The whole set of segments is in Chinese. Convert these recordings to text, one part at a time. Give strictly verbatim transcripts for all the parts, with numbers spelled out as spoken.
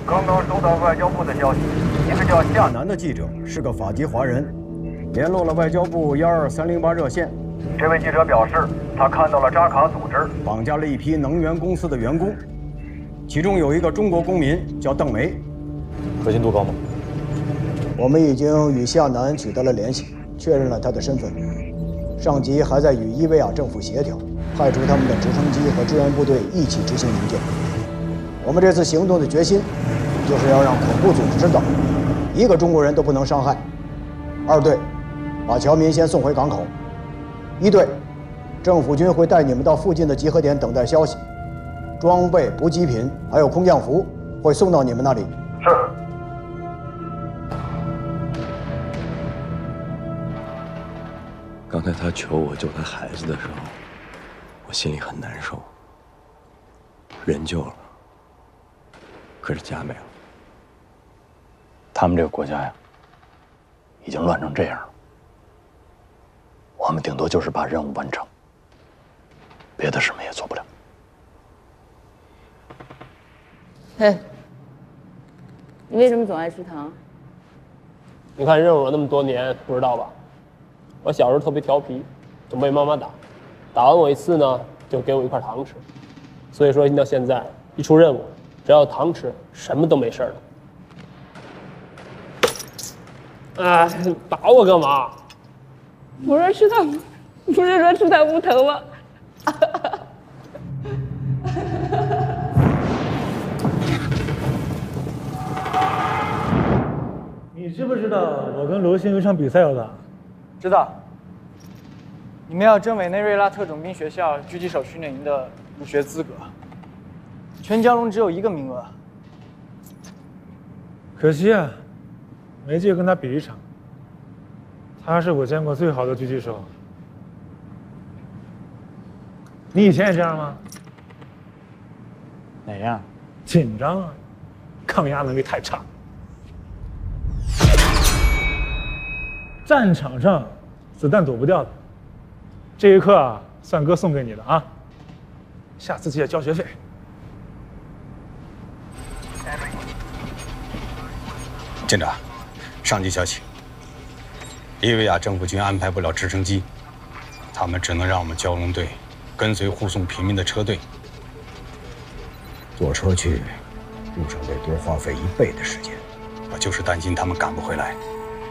刚刚收到外交部的消息，一个叫夏南的记者是个法籍华人，联络了外交部幺二三零八热线。 这位记者表示，他看到了扎卡组织绑架了一批能源公司的员工，其中有一个中国公民叫邓梅。 可信度高吗？ 我们已经与夏南取得了联系，确认了他的身份。上级还在与伊维亚政府协调，派出他们的直升机和支援部队一起执行营救。我们这次行动的决心，就是要让恐怖组织知道，一个中国人都不能伤害。二队，把侨民先送回港口。一队，政府军会带你们到附近的集合点等待消息，装备、补给品还有空降服会送到你们那里。 是。 刚才他求我救他孩子的时候，我心里很难受。人救了，可是家没了。他们这个国家呀，已经乱成这样了。我们顶多就是把任务完成，别的什么也做不了。 嘿，你为什么总爱吃糖？ 你看任务了那么多年，不知道吧？我小时候特别调皮，总被妈妈打，打完我一次呢，就给我一块糖吃。所以说，到现在一出任务，只要有糖吃，什么都没事了。哎，打我干嘛？ 我说吃糖，不是说吃糖不疼吗？ 你知不知道我跟罗欣有一场比赛要打？ 知道。你们要争委内瑞拉特种兵学校狙击手训练营的入学资格，全江龙只有一个名额。 可惜啊，没机会跟他比一场。他是我见过最好的狙击手。你以前也这样吗？ 哪样？ 紧张啊，抗压能力太差。战场上子弹躲不掉的，这一课啊，算哥送给你的啊，下次记得交学费。 舰长，上级消息，伊维亚政府军安排不了直升机，他们只能让我们蛟龙队跟随护送平民的车队。坐车去，路上得多花费一倍的时间，我就是担心他们赶不回来。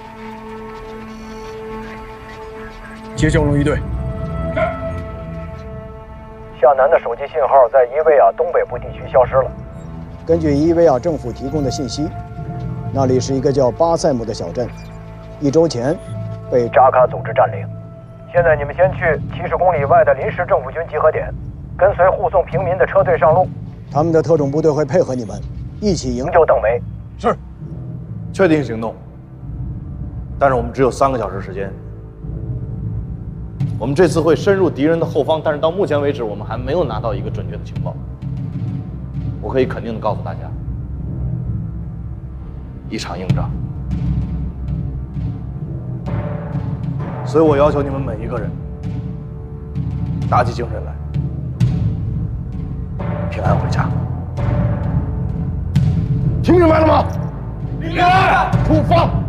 接蛟龙一队。 夏南的手机信号在伊维亚东北部地区消失了。 根据伊维亚政府提供的信息，那里是一个叫巴塞姆的小镇，一周前被扎卡组织占领。现在你们先去七十公里外的临时政府军集合点，跟随护送平民的车队上路。 他们的特种部队会配合你们，一起营救邓梅。 是，确定行动。但是我们只有三个小时时间。我们这次会深入敌人的后方，但是到目前为止，我们还没有拿到一个准确的情报。我可以肯定的告诉大家，一场硬仗。所以我要求你们每一个人打起精神来，平安回家。听明白了吗？明白。出发。